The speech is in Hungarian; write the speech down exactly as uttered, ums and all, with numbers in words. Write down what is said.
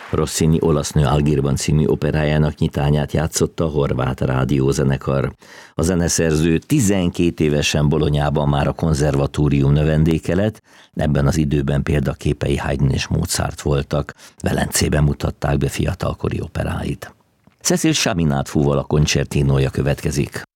Rossini Olasznő Algirban című operájának nyitányát játszotta a horvát rádiózenekar. A zeneszerző tizenkét évesen Bolonyában már a konzervatórium növendéke lett, ebben az időben példaképei Haydn és Mozart voltak, Velencében mutatták be fiatalkori operáit. Cecil Chaminade Fúvola koncertinója következik.